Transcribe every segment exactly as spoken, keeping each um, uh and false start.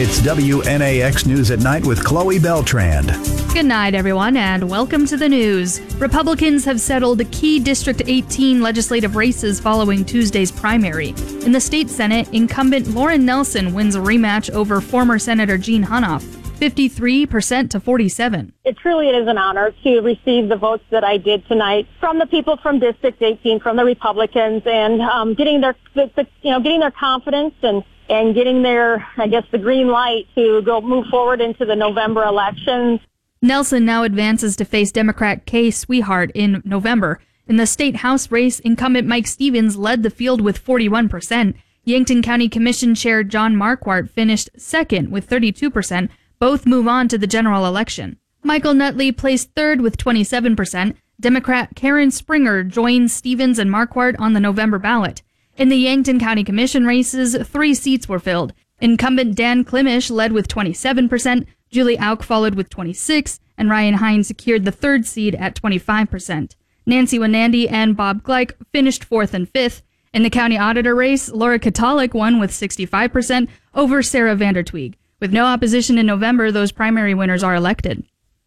It's W N A X News at Night with Chloe Beltrand. Good night, everyone, and welcome to the news. Republicans have settled key District eighteen legislative races following Tuesday's primary. In the state Senate, incumbent Lauren Nelson wins a rematch over former Senator Gene Hunoff, fifty-three percent to forty-seven. It truly is an honor to receive the votes that I did tonight from the people from District eighteen, from the Republicans, and um, getting their, the, the, you know, getting their confidence and and getting their, I guess, the green light to go move forward into the November elections. Nelson now advances to face Democrat Kay Swihart in November. In the state House race, incumbent Mike Stevens led the field with forty-one percent. Yankton County Commission Chair John Marquardt finished second with thirty-two percent. Both move on to the general election. Michael Nutley placed third with twenty-seven percent. Democrat Karen Springer joins Stevens and Marquardt on the November ballot. In the Yankton County Commission races, three seats were filled. Incumbent Dan Klimisch led with twenty-seven percent, Julie Auk followed with twenty-six, and Ryan Hines secured the third seed at twenty-five percent. Nancy Wanandi and Bob Gleich finished fourth and fifth. In the county auditor race, Laura Katalik won with sixty-five percent over Sarah Vandertweeg. With no opposition in November, those primary winners are elected.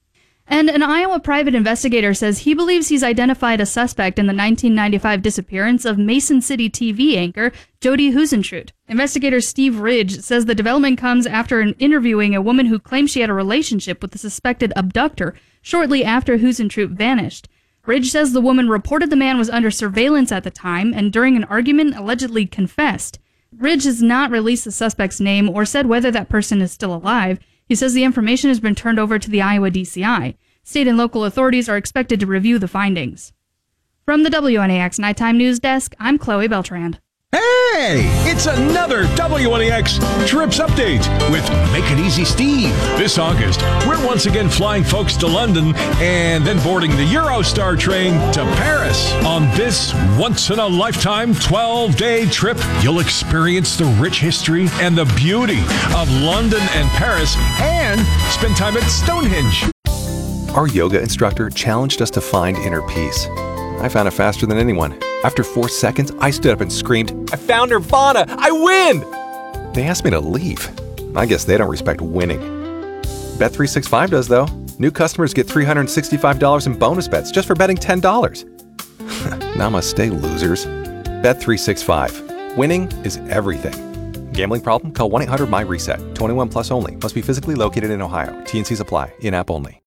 And an Iowa private investigator says he believes he's identified a suspect in the nineteen ninety-five disappearance of Mason City T V anchor Jody Huisentruit. Investigator Steve Ridge says the development comes after an interviewing a woman who claimed she had a relationship with the suspected abductor shortly after Huisentruit vanished. Ridge says the woman reported the man was under surveillance at the time and during an argument allegedly confessed. Ridge has not released the suspect's name or said whether that person is still alive. He says the information has been turned over to the Iowa D C I. State and local authorities are expected to review the findings. From the W N A X Nighttime News Desk, I'm Chloe Beltrand. Hey, it's another W N A X Trips Update with Make It Easy Steve. This August, we're once again flying folks to London and then boarding the Eurostar train to Paris. On this once-in-a-lifetime twelve-day trip, you'll experience the rich history and the beauty of London and Paris and spend time at Stonehenge. Our yoga instructor challenged us to find inner peace. I found it faster than anyone. After four seconds, I stood up and screamed, "I found Nirvana! I win!" They asked me to leave. I guess they don't respect winning. Bet three sixty-five does, though. New customers get three hundred sixty-five dollars in bonus bets just for betting ten dollars. Namaste, losers. Bet three sixty-five. Winning is everything. Gambling problem? Call one eight hundred M Y RESET. twenty-one plus only. Must be physically located in Ohio. T and Cs apply. In-app only.